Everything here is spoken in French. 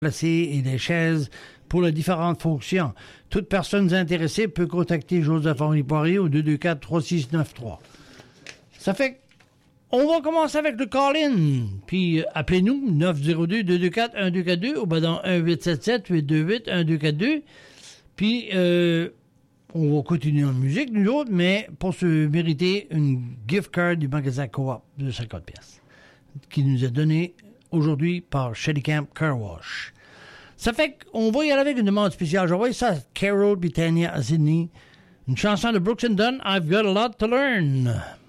placés et des chaises pour les différentes fonctions. Toute personne intéressée peut contacter Joseph-Henri Poirier au 224-3693. Ça fait on va commencer avec le call-in. Puis appelez-nous 902-224-1242 ou ben dans 1877-828-1242. Puis on va continuer en musique, nous autres, mais pour se mériter une gift card du magasin Coop de 50 pièces qui nous est donné aujourd'hui par Shelly Camp Car Wash. Ça fait qu'on va y aller avec une demande spéciale. J'envoie ça à Carol Britannia à Sydney. Une chanson de Brooks and Dunn, I've Got a Lot to Learn.